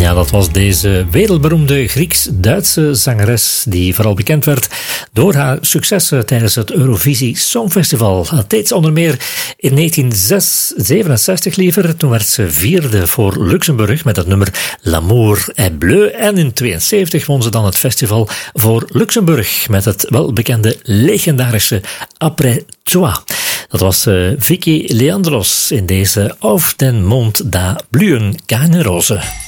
Ja, dat was deze wereldberoemde Grieks-Duitse zangeres die vooral bekend werd door haar successen tijdens het Eurovisie Songfestival. Dat deed ze onder meer in 1967 liever. Toen werd ze vierde voor Luxemburg met het nummer L'amour est bleu. En in 1972 won ze dan het festival voor Luxemburg met het welbekende legendarische Après toi. Dat was Vicky Leandros in deze Auf den Mond da blühen keine Rose.